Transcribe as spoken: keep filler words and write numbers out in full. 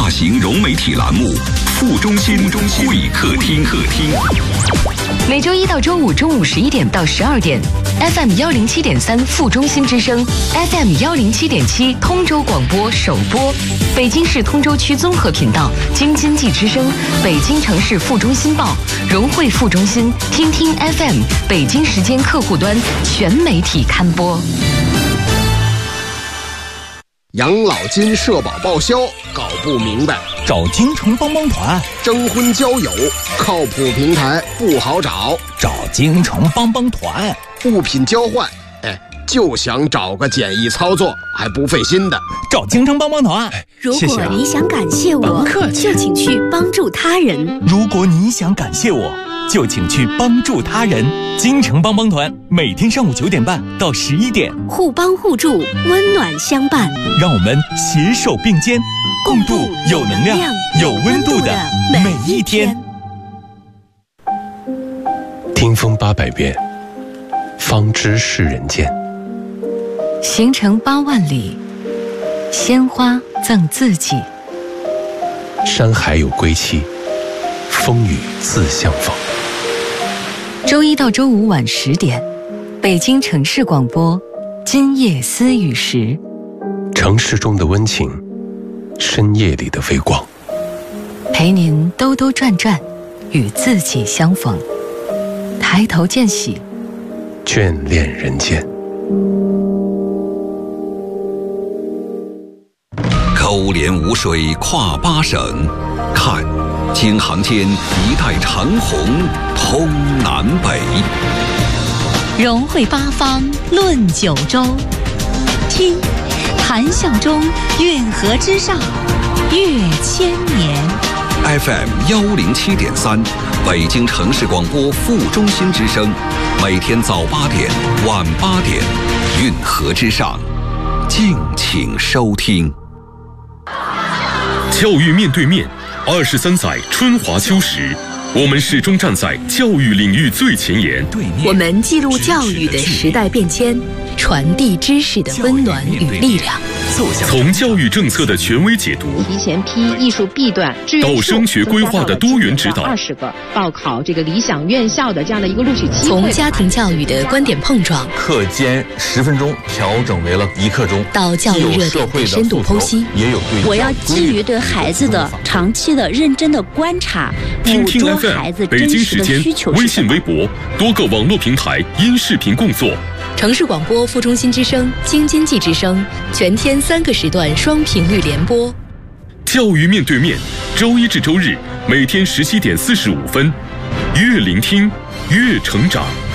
大型融媒体栏目《副中心会客厅》，客厅每周一到周五中午十一点到十二点 ，F M 幺零七点三副中心之声 ，F M 幺零七点七通州广播首播，北京市通州区综合频道京津冀之声，北京城市副中心报，融汇副中心，听听 F M 北京时间客户端全媒体刊播。 养老金社保报销搞不明白， 找京城帮帮团。 征婚交友靠谱平台不好找， 找京城帮帮团。 物品交换，哎，就想找个简易操作还不费心的， 找京城帮帮团。 如果你想感谢我，就请去帮助他人。 如果你想感谢我，就请去帮助他人。京城帮帮团每天上午九点半到十一点， 互帮互助，温暖相伴。 让我们携手并肩，共度有能量、有温度的每一天。 听风八百遍，方知是人间。 行程八万里，鲜花赠自己。 山海有归期，风雨自相逢。 周一到周五晚十点，北京城市广播，今夜思雨时。 城市中的温情，深夜里的微光， 陪您兜兜转转，与自己相逢。抬头见喜， 眷恋人间。 勾连吴水跨八省，看京杭间一带长虹通南北， 融汇八方论九州，听谈笑中运河之上越千年。 F M 幺零七点三，北京城市广播副中心之声，每天早八点晚八点，运河之上，敬请收听。 教育面对面，二十三载春华秋实，我们始终站在教育领域最前沿。 我们记录教育的时代变迁，传递知识的温暖与力量。 从教育政策的权威解读， 提前批艺术 B 段到升学规划的多元指导， 二十个报考这个理想院校的这样的一个录取机会。 从家庭教育的观点碰撞， 课间十分钟调整为了一刻钟， 到教育热点的深度剖析， 也有对。 我要基于对孩子的长期的认真的观察，捕捉孩子真实的需求。 微信、微博多个网络平台因视频共作。 城市广播副中心之声、京津冀之声，全天三个时段双频率联播。 教育面对面，周一至周日每天十七点四十五分，越聆听越成长。